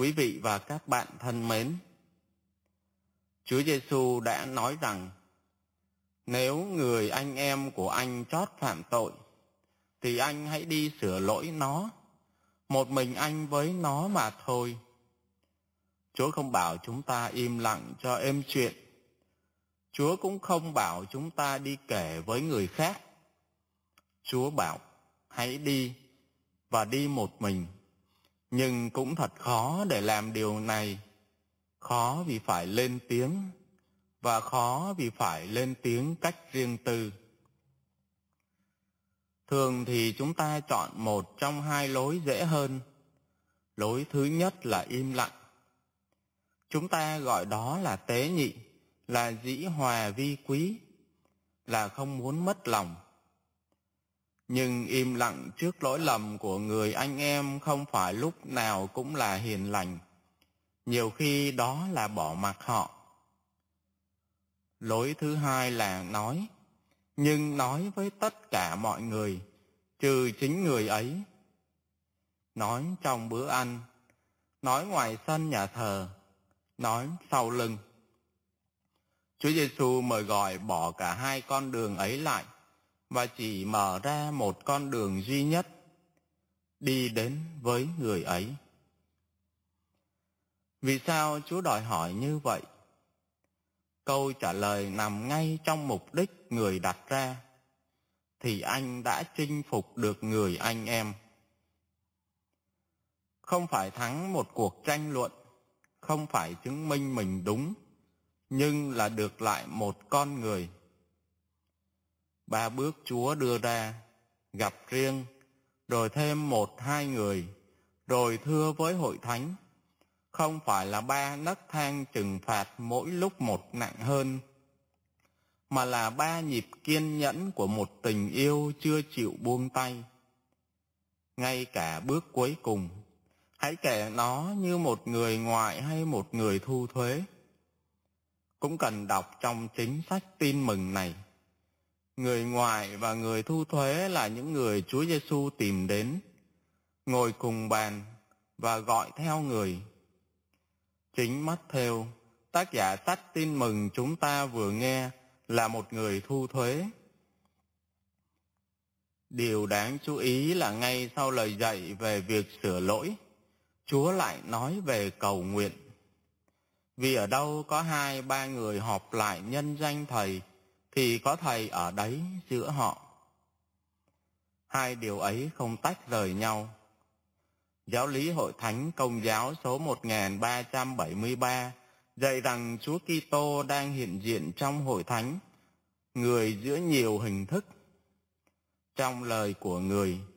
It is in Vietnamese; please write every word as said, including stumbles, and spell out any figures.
Quý vị và các bạn thân mến, Chúa Giêsu đã nói rằng nếu người anh em của anh trót phạm tội, thì anh hãy đi sửa lỗi nó, một mình anh với nó mà thôi. Chúa không bảo chúng ta im lặng cho êm chuyện. Chúa cũng không bảo chúng ta đi kể với người khác. Chúa bảo hãy đi và đi một mình. Nhưng cũng thật khó để làm điều này. Khó vì phải lên tiếng, và khó vì phải lên tiếng cách riêng tư. Thường thì chúng ta chọn một trong hai lối dễ hơn. Lối thứ nhất là im lặng. Chúng ta gọi đó là tế nhị, là dĩ hòa vi quý, là không muốn mất lòng. Nhưng im lặng trước lỗi lầm của người anh em không phải lúc nào cũng là hiền lành. Nhiều khi đó là bỏ mặc họ. Lối thứ hai là nói, nhưng nói với tất cả mọi người, trừ chính người ấy. Nói trong bữa ăn, nói ngoài sân nhà thờ, nói sau lưng. Chúa Giêsu mời gọi bỏ cả hai con đường ấy lại và chỉ mở ra một con đường duy nhất, đi đến với người ấy. Vì sao Chúa đòi hỏi như vậy? Câu trả lời nằm ngay trong mục đích người đặt ra, thì anh đã chinh phục được người anh em. Không phải thắng một cuộc tranh luận, không phải chứng minh mình đúng, nhưng là được lại một con người. Ba bước Chúa đưa ra, gặp riêng, rồi thêm một hai người, rồi thưa với hội thánh, không phải là ba nấc thang trừng phạt mỗi lúc một nặng hơn, mà là ba nhịp kiên nhẫn của một tình yêu chưa chịu buông tay. Ngay cả bước cuối cùng, hãy kể nó như một người ngoại hay một người thu thuế, cũng cần đọc trong chính sách tin mừng này. Người ngoại và người thu thuế là những người Chúa Giêsu tìm đến, ngồi cùng bàn và gọi theo người. Chính Mát-thêu, tác giả sách tin mừng chúng ta vừa nghe, là một người thu thuế. Điều đáng chú ý là ngay sau lời dạy về việc sửa lỗi, Chúa lại nói về cầu nguyện. Vì ở đâu có hai ba người họp lại nhân danh Thầy, thì có Thầy ở đấy giữa họ. Hai điều ấy không tách rời nhau. Giáo lý Hội Thánh Công giáo số một nghìn ba trăm bảy mươi ba dạy rằng Chúa Kitô đang hiện diện trong Hội Thánh, người giữa nhiều hình thức. Trong lời của người,